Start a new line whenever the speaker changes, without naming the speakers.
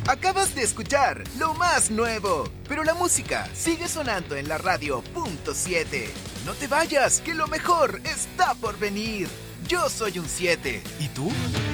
Acabas de escuchar lo más nuevo, pero la música sigue sonando en la radio .7. No te vayas, que lo mejor está por venir. Yo soy un 7. ¿Y tú?